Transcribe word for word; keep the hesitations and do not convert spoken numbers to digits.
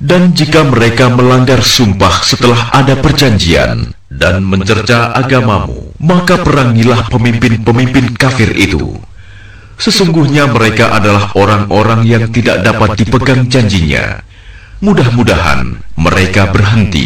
Dan jika mereka melanggar sumpah setelah ada perjanjian dan mencerca agamamu, maka perangilah pemimpin-pemimpin kafir itu. Sesungguhnya mereka adalah orang-orang yang tidak dapat dipegang janjinya. Mudah-mudahan mereka berhenti.